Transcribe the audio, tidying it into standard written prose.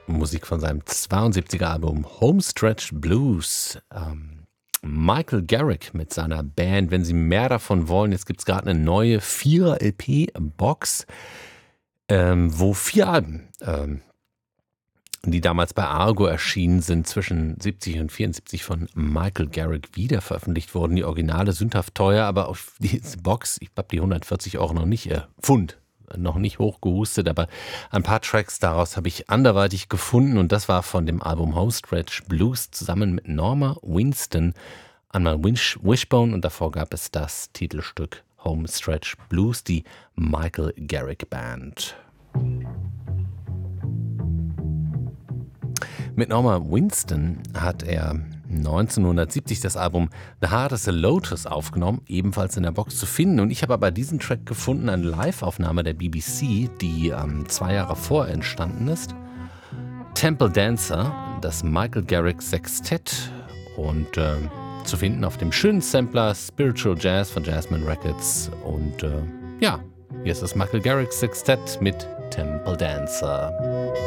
Musik von seinem 72er Album Homestretch Blues. Michael Garrick mit seiner Band. Wenn Sie mehr davon wollen, jetzt gibt es gerade eine neue 4er-LP-Box, wo 4 Alben, die damals bei Argo erschienen sind, zwischen 70 und 74 von Michael Garrick wiederveröffentlicht wurden. Die Originale sündhaft teuer, aber auf diese Box, ich habe die 140 € noch nicht, noch nicht hochgehustet, aber ein paar Tracks daraus habe ich anderweitig gefunden und das war von dem Album Homestretch Blues zusammen mit Norma Winston, einmal Wishbone und davor gab es das Titelstück Homestretch Blues, die Michael Garrick Band. Mit Norma Winston hat er 1970 das Album The Heart is a Lotus aufgenommen, ebenfalls in der Box zu finden. Und ich habe aber diesen Track gefunden, eine Live-Aufnahme der BBC, die 2 Jahre vorher entstanden ist. Temple Dancer, das Michael Garrick Sextett und zu finden auf dem schönen Sampler Spiritual Jazz von Jazzman Records. Und hier ist das Michael Garrick Sextett mit Temple Dancer.